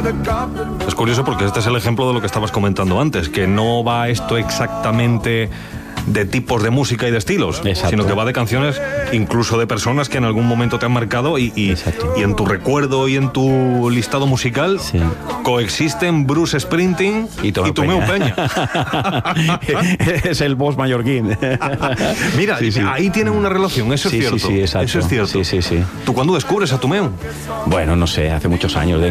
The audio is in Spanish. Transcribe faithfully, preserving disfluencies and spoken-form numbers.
Es curioso porque este es el ejemplo de lo que estabas comentando antes, que no va esto exactamente de tipos de música y de estilos, Exacto. sino que va de canciones, incluso de personas que en algún momento te han marcado y, y, y en tu recuerdo y en tu listado musical sí. coexisten Bruce Springsteen y, y Tomeu Peña. Es el boss mallorquín. Mira, sí, sí. ahí tienen una relación, eso es sí, cierto. Sí, sí, exacto. Eso es cierto. Sí, sí, sí. ¿Tú cuándo descubres a Tomeu? Bueno, no sé, hace muchos años. De